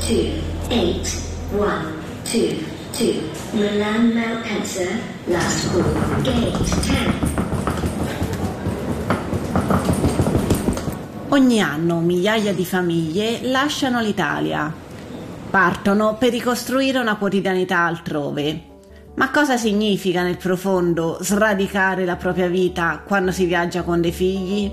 28122 Milan Malpensa, last call, gate 10. Ogni anno migliaia di famiglie lasciano l'Italia. Partono per ricostruire una quotidianità altrove. Ma cosa significa nel profondo sradicare la propria vita quando si viaggia con dei figli?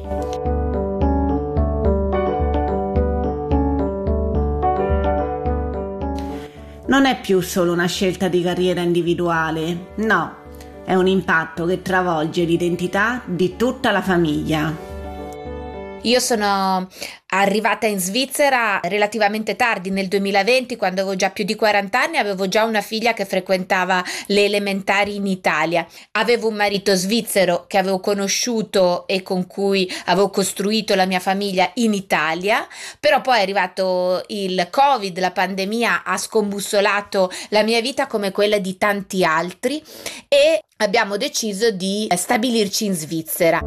Non è più solo una scelta di carriera individuale, no, è un impatto che travolge l'identità di tutta la famiglia. Io sono arrivata in Svizzera relativamente tardi, nel 2020, quando avevo già più di 40 anni, avevo già una figlia che frequentava le elementari in Italia. Avevo un marito svizzero che avevo conosciuto e con cui avevo costruito la mia famiglia in Italia, però poi è arrivato il Covid, la pandemia ha scombussolato la mia vita come quella di tanti altri e abbiamo deciso di stabilirci in Svizzera.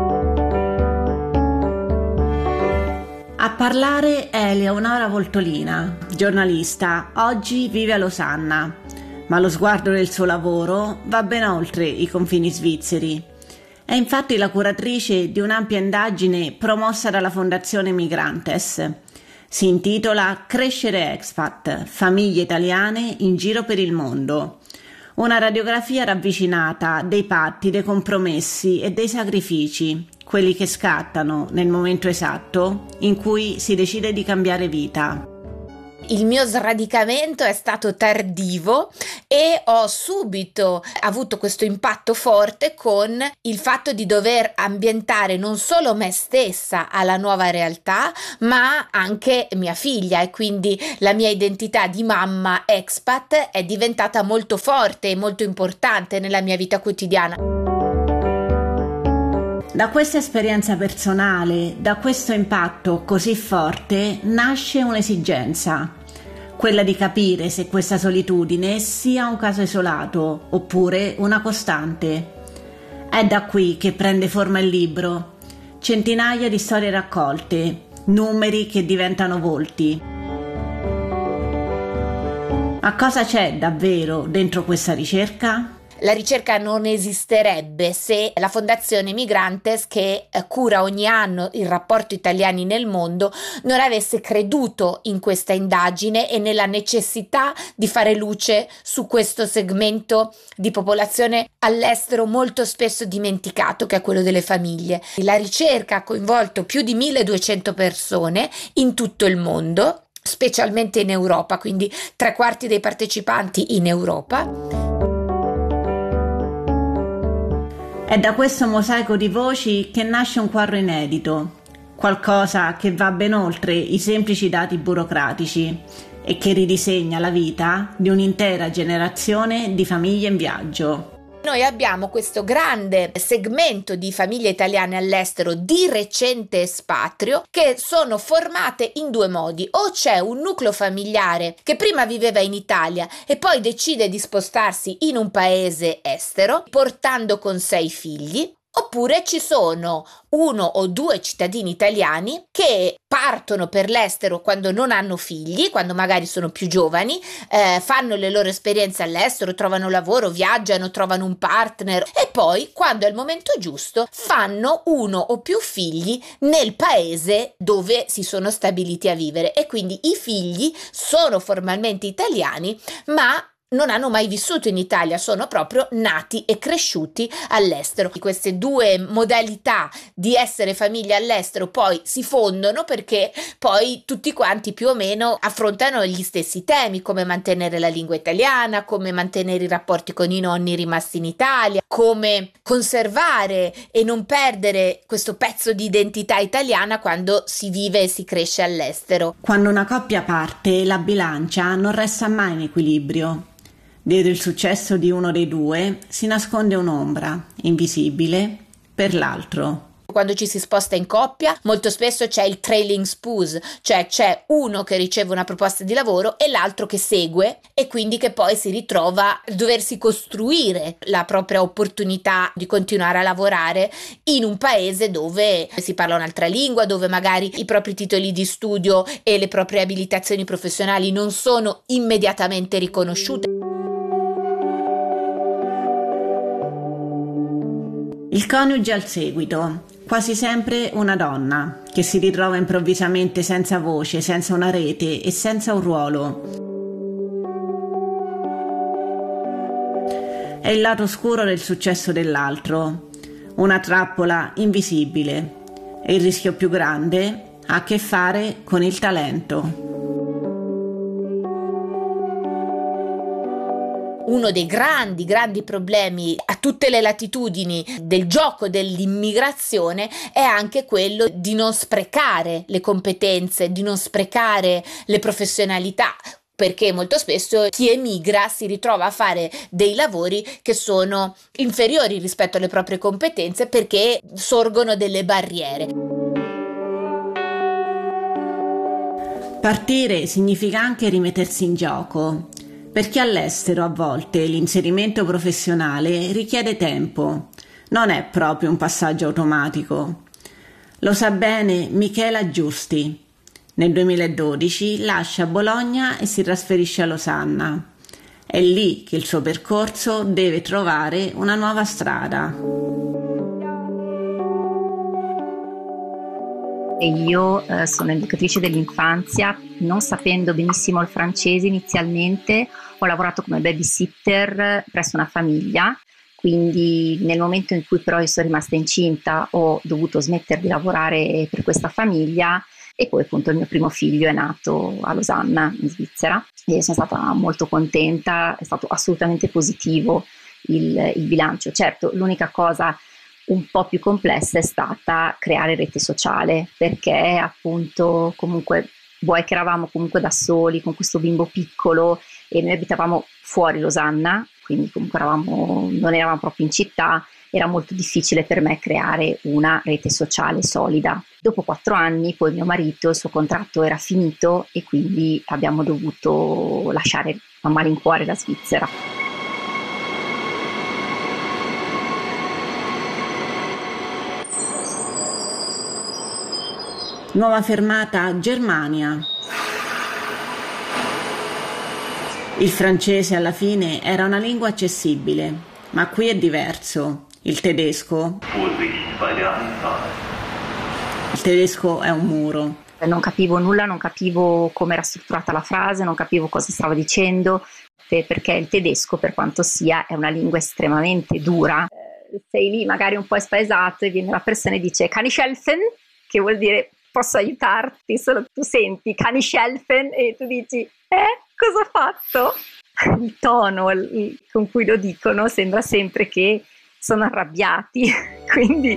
A parlare è Eleonora Voltolina, giornalista, oggi vive a Losanna, ma lo sguardo del suo lavoro va ben oltre i confini svizzeri. È infatti la curatrice di un'ampia indagine promossa dalla Fondazione Migrantes. Si intitola Crescere expat, famiglie italiane in giro per il mondo. Una radiografia ravvicinata dei patti, dei compromessi e dei sacrifici, quelli che scattano nel momento esatto in cui si decide di cambiare vita. Il mio sradicamento è stato tardivo e ho subito avuto questo impatto forte con il fatto di dover ambientare non solo me stessa alla nuova realtà, ma anche mia figlia, e quindi la mia identità di mamma expat è diventata molto forte e molto importante nella mia vita quotidiana. Da questa esperienza personale, da questo impatto così forte, nasce un'esigenza, quella di capire se questa solitudine sia un caso isolato oppure una costante. È da qui che prende forma il libro, centinaia di storie raccolte, numeri che diventano volti. Ma cosa c'è davvero dentro questa ricerca? La ricerca non esisterebbe se la Fondazione Migrantes, che cura ogni anno il rapporto italiani nel mondo, non avesse creduto in questa indagine e nella necessità di fare luce su questo segmento di popolazione all'estero molto spesso dimenticato, che è quello delle famiglie. La ricerca ha coinvolto più di 1200 persone in tutto il mondo, specialmente in Europa, quindi 3/4 dei partecipanti in Europa. È da questo mosaico di voci che nasce un quadro inedito, qualcosa che va ben oltre i semplici dati burocratici e che ridisegna la vita di un'intera generazione di famiglie in viaggio. Noi abbiamo questo grande segmento di famiglie italiane all'estero di recente espatrio che sono formate in due modi: o c'è un nucleo familiare che prima viveva in Italia e poi decide di spostarsi in un paese estero portando con sé i figli, oppure ci sono 1 o 2 cittadini italiani che partono per l'estero quando non hanno figli, quando magari sono più giovani, fanno le loro esperienze all'estero, trovano lavoro, viaggiano, trovano un partner e poi, quando è il momento giusto, fanno 1 o più figli nel paese dove si sono stabiliti a vivere, e quindi i figli sono formalmente italiani, ma non hanno mai vissuto in Italia, sono proprio nati e cresciuti all'estero. Queste due modalità di essere famiglia all'estero poi si fondono, perché poi tutti quanti più o meno affrontano gli stessi temi, come mantenere la lingua italiana, come mantenere i rapporti con i nonni rimasti in Italia, come conservare e non perdere questo pezzo di identità italiana quando si vive e si cresce all'estero. Quando una coppia parte, la bilancia non resta mai in equilibrio. Dietro il successo di uno dei due si nasconde un'ombra, invisibile, per l'altro. Quando ci si sposta in coppia, molto spesso c'è il trailing spouse, cioè c'è uno che riceve una proposta di lavoro e l'altro che segue, e quindi che poi si ritrova a doversi costruire la propria opportunità di continuare a lavorare in un paese dove si parla un'altra lingua, dove magari i propri titoli di studio e le proprie abilitazioni professionali non sono immediatamente riconosciute. Il coniuge al seguito, quasi sempre una donna, che si ritrova improvvisamente senza voce, senza una rete e senza un ruolo. È il lato oscuro del successo dell'altro, una trappola invisibile, e il rischio più grande ha a che fare con il talento. Uno dei grandi problemi a tutte le latitudini del gioco dell'immigrazione è anche quello di non sprecare le competenze, di non sprecare le professionalità, perché molto spesso chi emigra si ritrova a fare dei lavori che sono inferiori rispetto alle proprie competenze perché sorgono delle barriere. Partire significa anche rimettersi in gioco, perché all'estero a volte l'inserimento professionale richiede tempo, non è proprio un passaggio automatico. Lo sa bene Michela Giusti. Nel 2012 lascia Bologna e si trasferisce a Losanna. È lì che il suo percorso deve trovare una nuova strada. E io sono educatrice dell'infanzia, non sapendo benissimo il francese inizialmente, ho lavorato come babysitter presso una famiglia, quindi nel momento in cui però io sono rimasta incinta ho dovuto smettere di lavorare per questa famiglia e poi appunto il mio primo figlio è nato a Losanna, in Svizzera, e sono stata molto contenta, è stato assolutamente positivo il bilancio. Certo, l'unica cosa un po' più complessa è stata creare rete sociale, perché appunto comunque vuoi che eravamo comunque da soli con questo bimbo piccolo e noi abitavamo fuori Losanna, quindi comunque non eravamo proprio in città, era molto difficile per me creare una rete sociale solida. Dopo 4 anni poi mio marito, il suo contratto era finito e quindi abbiamo dovuto lasciare a malincuore la Svizzera. Nuova fermata Germania. Il francese alla fine era una lingua accessibile, ma qui è diverso. Il tedesco è un muro. Non capivo nulla, non capivo come era strutturata la frase, non capivo cosa stava dicendo, perché il tedesco, per quanto sia, è una lingua estremamente dura. Sei lì magari un po' spaesato e viene la persona e dice "Kann ich helfen?", che vuol dire "posso aiutarti?", solo tu senti "Kann ich helfen?" e tu dici cosa ho fatto? Il tono con cui lo dicono sembra sempre che sono arrabbiati, quindi...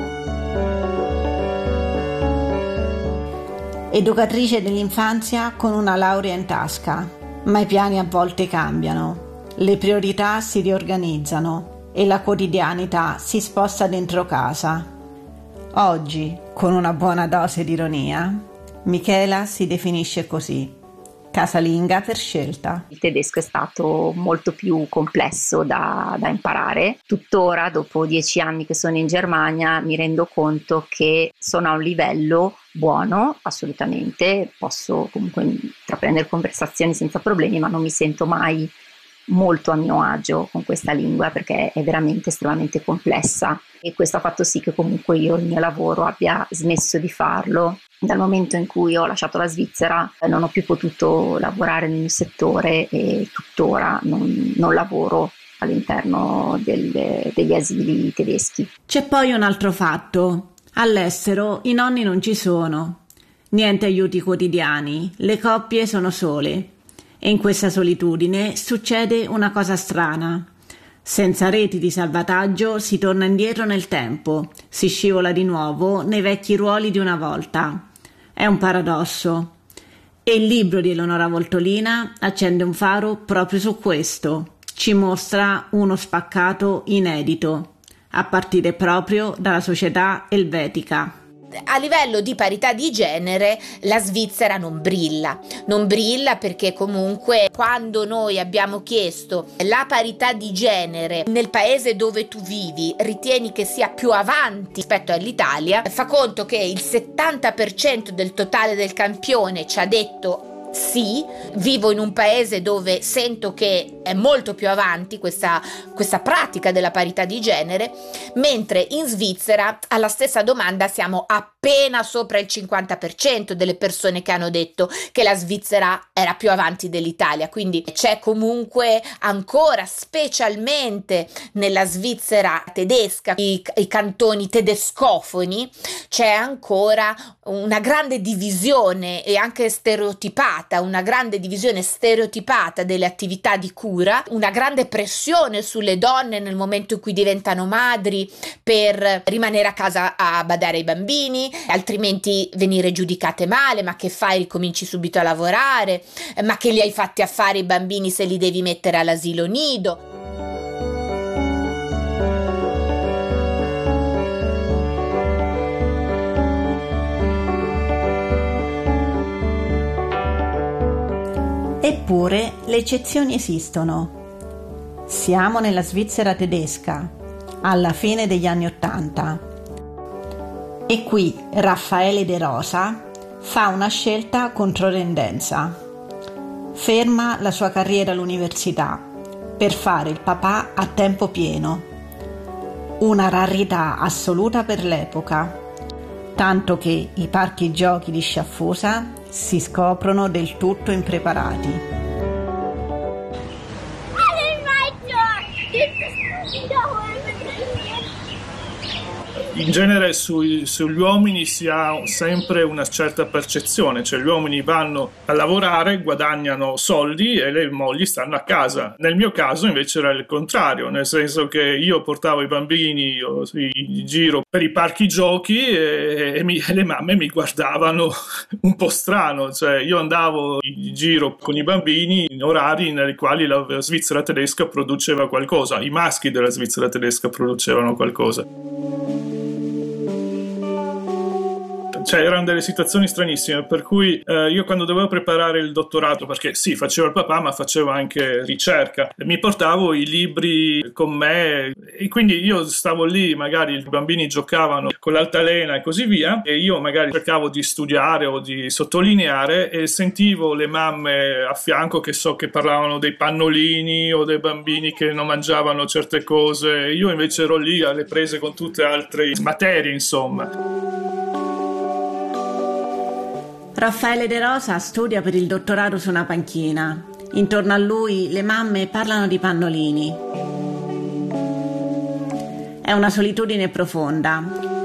Educatrice dell'infanzia con una laurea in tasca, ma i piani a volte cambiano, le priorità si riorganizzano e la quotidianità si sposta dentro casa. Oggi, con una buona dose di ironia, Michela si definisce così: casalinga per scelta. Il tedesco è stato molto più complesso da imparare. Tuttora, dopo 10 anni che sono in Germania, mi rendo conto che sono a un livello buono, assolutamente. Posso comunque intraprendere conversazioni senza problemi, ma non mi sento mai molto a mio agio con questa lingua perché è veramente estremamente complessa, e questo ha fatto sì che comunque io il mio lavoro abbia smesso di farlo. Dal momento in cui ho lasciato la Svizzera non ho più potuto lavorare nel mio settore e tuttora non lavoro all'interno degli asili tedeschi. C'è poi un altro fatto: all'estero i nonni non ci sono, niente aiuti quotidiani, le coppie sono sole. E in questa solitudine succede una cosa strana. Senza reti di salvataggio si torna indietro nel tempo, si scivola di nuovo nei vecchi ruoli di una volta. È un paradosso. E il libro di Eleonora Voltolina accende un faro proprio su questo. Ci mostra uno spaccato inedito. a partire proprio dalla società elvetica. A livello di parità di genere la Svizzera non brilla perché comunque quando noi abbiamo chiesto la parità di genere nel paese dove tu vivi ritieni che sia più avanti rispetto all'Italia, fa conto che il 70% del totale del campione ci ha detto sì, vivo in un paese dove sento che è molto più avanti questa pratica della parità di genere, mentre in Svizzera alla stessa domanda siamo appena sopra il 50% delle persone che hanno detto che la Svizzera era più avanti dell'Italia, quindi c'è comunque ancora, specialmente nella Svizzera tedesca, i cantoni tedescofoni, c'è ancora una grande divisione e anche una grande divisione stereotipata delle attività di cura, una grande pressione sulle donne nel momento in cui diventano madri per rimanere a casa a badare ai bambini, altrimenti venire giudicate male, ma che fai, ricominci subito a lavorare, ma che li hai fatti a fare i bambini se li devi mettere all'asilo nido. Eppure le eccezioni esistono. Siamo nella Svizzera tedesca, alla fine degli anni '80. E qui Raffaele De Rosa fa una scelta controtendenza. Ferma la sua carriera all'università per fare il papà a tempo pieno. Una rarità assoluta per l'epoca, tanto che i parchi giochi di Sciaffusa si scoprono del tutto impreparati. In genere sugli uomini si ha sempre una certa percezione, cioè gli uomini vanno a lavorare, guadagnano soldi e le mogli stanno a casa. Nel mio caso invece era il contrario, nel senso che io portavo i bambini in giro per i parchi giochi e le mamme mi guardavano un po' strano, cioè io andavo in giro con i bambini in orari nei quali la Svizzera tedesca produceva qualcosa, i maschi della Svizzera tedesca producevano qualcosa. Cioè erano delle situazioni stranissime, per cui io quando dovevo preparare il dottorato, perché sì, facevo il papà ma facevo anche ricerca, mi portavo i libri con me e quindi io stavo lì, magari i bambini giocavano con l'altalena e così via e io magari cercavo di studiare o di sottolineare e sentivo le mamme a fianco che parlavano dei pannolini o dei bambini che non mangiavano certe cose, io invece ero lì alle prese con tutte altre materie, insomma. Raffaele De Rosa studia per il dottorato su una panchina. Intorno a lui le mamme parlano di pannolini. È una solitudine profonda.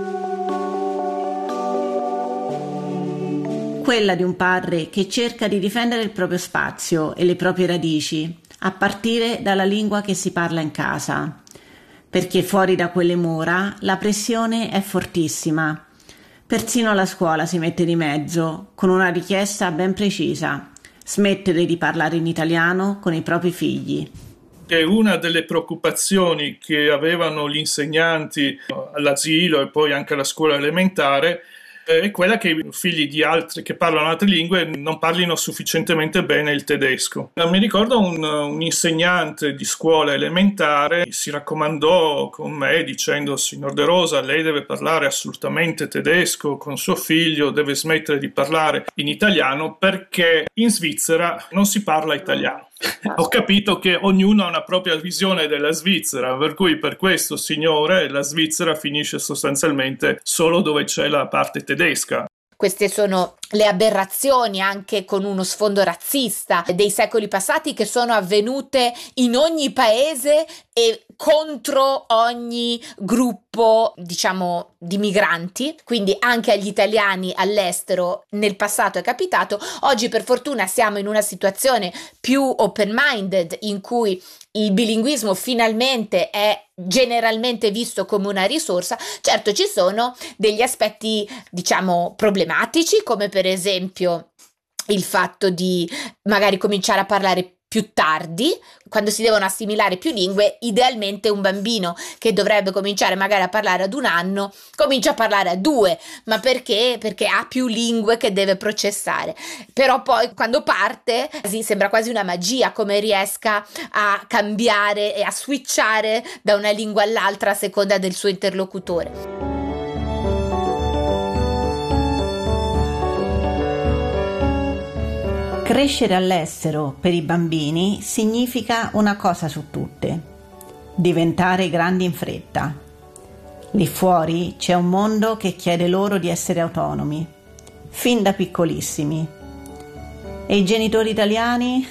Quella di un padre che cerca di difendere il proprio spazio e le proprie radici, a partire dalla lingua che si parla in casa. Perché fuori da quelle mura la pressione è fortissima. Persino la scuola si mette di mezzo, con una richiesta ben precisa: smettere di parlare in italiano con i propri figli. È una delle preoccupazioni che avevano gli insegnanti all'asilo e poi anche alla scuola elementare, è quella che i figli di altri che parlano altre lingue non parlino sufficientemente bene il tedesco. Mi ricordo un insegnante di scuola elementare si raccomandò con me dicendo: signor De Rosa, lei deve parlare assolutamente tedesco con suo figlio, deve smettere di parlare in italiano perché in Svizzera non si parla italiano. Ho capito che ognuno ha una propria visione della Svizzera, per cui per questo signore la Svizzera finisce sostanzialmente solo dove c'è la parte tedesca. Queste sono le aberrazioni, anche con uno sfondo razzista, dei secoli passati, che sono avvenute in ogni paese e contro ogni gruppo, diciamo, di migranti, quindi anche agli italiani all'estero nel passato è capitato. Oggi per fortuna siamo in una situazione più open-minded in cui il bilinguismo finalmente è generalmente visto come una risorsa. Certo, ci sono degli aspetti, diciamo, problematici, come per esempio il fatto di magari cominciare a parlare più tardi, quando si devono assimilare più lingue. Idealmente un bambino che dovrebbe cominciare magari a parlare ad 1 anno comincia a parlare a 2, ma perché? Perché ha più lingue che deve processare. Però poi quando parte sembra quasi una magia come riesca a cambiare e a switchare da una lingua all'altra a seconda del suo interlocutore. Crescere all'estero per i bambini significa una cosa su tutte: diventare grandi in fretta. Lì fuori c'è un mondo che chiede loro di essere autonomi, fin da piccolissimi. E i genitori italiani?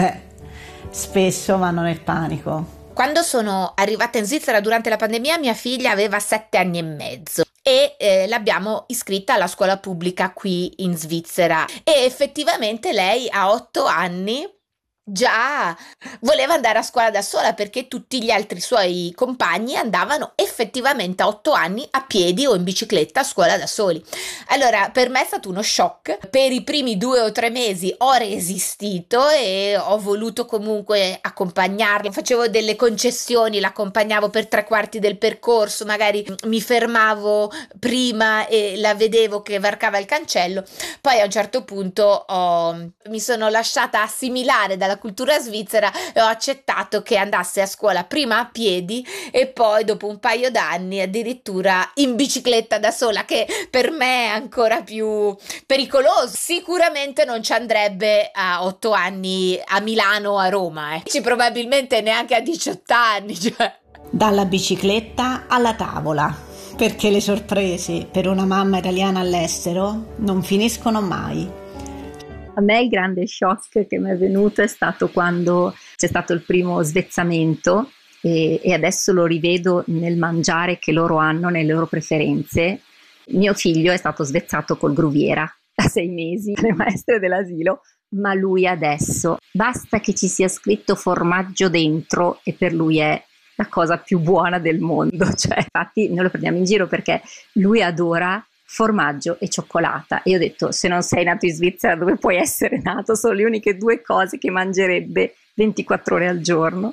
Spesso vanno nel panico. Quando sono arrivata in Svizzera durante la pandemia, mia figlia aveva 7 anni e mezzo e l'abbiamo iscritta alla scuola pubblica qui in Svizzera, e effettivamente lei a 8 anni già voleva andare a scuola da sola, perché tutti gli altri suoi compagni andavano effettivamente a 8 anni a piedi o in bicicletta a scuola da soli. Allora per me è stato uno shock. Per i primi 2 o 3 mesi ho resistito e ho voluto comunque accompagnarla, facevo delle concessioni, l'accompagnavo per 3/4 del percorso, magari mi fermavo prima e la vedevo che varcava il cancello. Poi a un certo punto mi sono lasciata assimilare dalla cultura svizzera e ho accettato che andasse a scuola prima a piedi e poi dopo un paio d'anni addirittura in bicicletta da sola, che per me è ancora più pericoloso. Sicuramente non ci andrebbe a 8 anni a Milano o a Roma, probabilmente neanche a 18 anni. Dalla bicicletta alla tavola, perché le sorprese per una mamma italiana all'estero non finiscono mai. A me il grande shock che mi è venuto è stato quando c'è stato il primo svezzamento e adesso lo rivedo nel mangiare che loro hanno, nelle loro preferenze. Mio figlio è stato svezzato col gruviera a 6 mesi, le maestre dell'asilo, ma lui adesso basta che ci sia scritto formaggio dentro e per lui è la cosa più buona del mondo. Cioè, infatti noi lo prendiamo in giro perché lui adora formaggio e cioccolata, e io ho detto: se non sei nato in Svizzera, dove puoi essere nato? Sono le uniche 2 cose che mangerebbe 24 ore al giorno.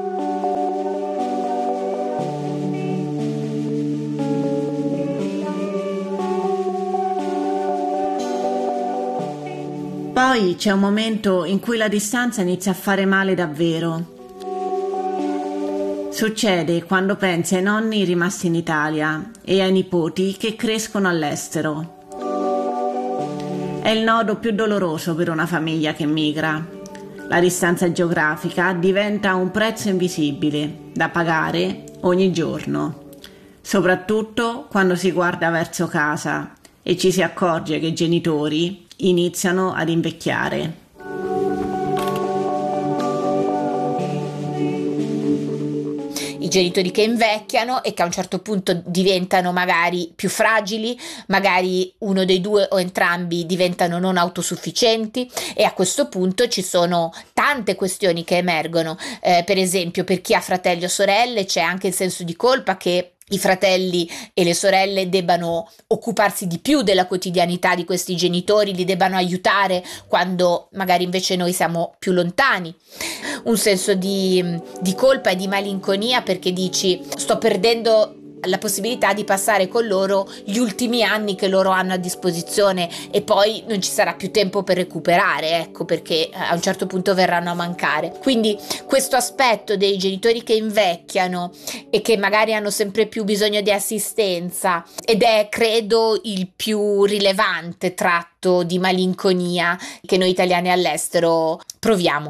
Poi c'è un momento in cui la distanza inizia a fare male davvero. Succede quando pensi ai nonni rimasti in Italia e ai nipoti che crescono all'estero. È il nodo più doloroso per una famiglia che migra. La distanza geografica diventa un prezzo invisibile da pagare ogni giorno, soprattutto quando si guarda verso casa e ci si accorge che i genitori iniziano ad invecchiare. I genitori che invecchiano e che a un certo punto diventano magari più fragili, magari uno dei 2 o entrambi diventano non autosufficienti, e a questo punto ci sono tante questioni che emergono. Per esempio, per chi ha fratelli o sorelle c'è anche il senso di colpa che i fratelli e le sorelle debbano occuparsi di più della quotidianità di questi genitori, li debbano aiutare quando magari invece noi siamo più lontani. Un senso di colpa e di malinconia perché dici: sto perdendo la possibilità di passare con loro gli ultimi anni che loro hanno a disposizione e poi non ci sarà più tempo per recuperare, ecco, perché a un certo punto verranno a mancare. Quindi questo aspetto dei genitori che invecchiano e che magari hanno sempre più bisogno di assistenza, ed è credo il più rilevante tratto di malinconia che noi italiani all'estero proviamo.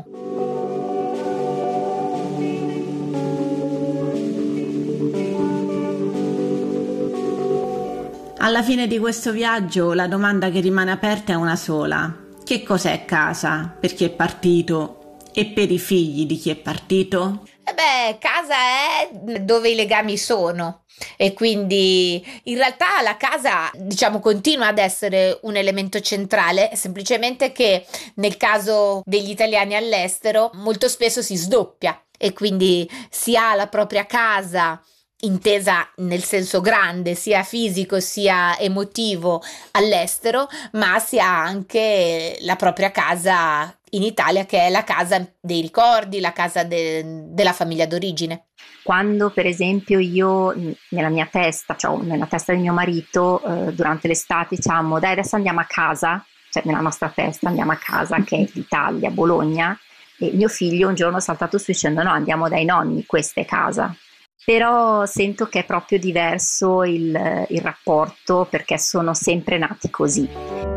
Alla fine di questo viaggio la domanda che rimane aperta è una sola: che cos'è casa per chi è partito e per i figli di chi è partito? Casa è dove i legami sono, e quindi in realtà la casa, diciamo, continua ad essere un elemento centrale, semplicemente che nel caso degli italiani all'estero molto spesso si sdoppia e quindi si ha la propria casa intesa nel senso grande, sia fisico sia emotivo all'estero, ma si ha anche la propria casa in Italia, che è la casa dei ricordi, la casa della famiglia d'origine. Quando per esempio io nella mia testa, cioè nella testa di mio marito, durante l'estate diciamo dai adesso andiamo a casa, cioè nella nostra testa andiamo a casa che è l'Italia, Bologna, e mio figlio un giorno è saltato su dicendo no, andiamo dai nonni, questa è casa. Però sento che è proprio diverso il rapporto, perché sono sempre nati così.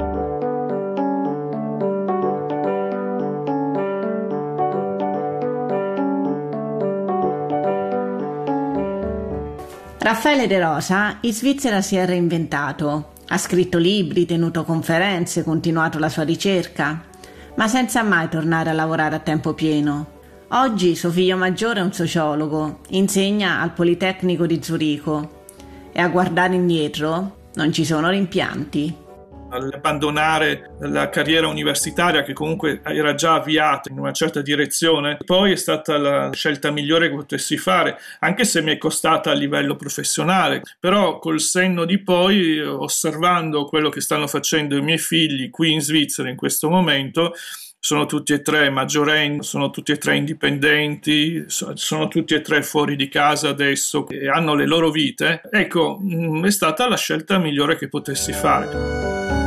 Raffaele De Rosa in Svizzera si è reinventato, ha scritto libri, tenuto conferenze, continuato la sua ricerca, ma senza mai tornare a lavorare a tempo pieno. Oggi suo figlio maggiore è un sociologo, insegna al Politecnico di Zurigo e a guardare indietro non ci sono rimpianti. All'abbandonare la carriera universitaria, che comunque era già avviata in una certa direzione, poi è stata la scelta migliore che potessi fare, anche se mi è costata a livello professionale. Però col senno di poi, osservando quello che stanno facendo i miei figli qui in Svizzera in questo momento, sono tutti e tre maggiorenni, sono tutti e tre indipendenti, sono tutti e tre fuori di casa adesso e hanno le loro vite. Ecco, è stata la scelta migliore che potessi fare.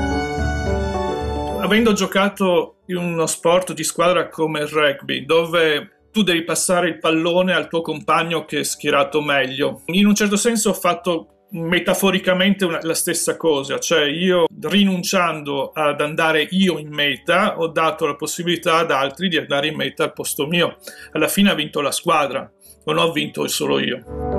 Avendo giocato in uno sport di squadra come il rugby, dove tu devi passare il pallone al tuo compagno che è schierato meglio, in un certo senso ho fatto metaforicamente la stessa cosa, cioè io rinunciando ad andare io in meta ho dato la possibilità ad altri di andare in meta al posto mio. Alla fine ha vinto la squadra, non ho vinto solo io.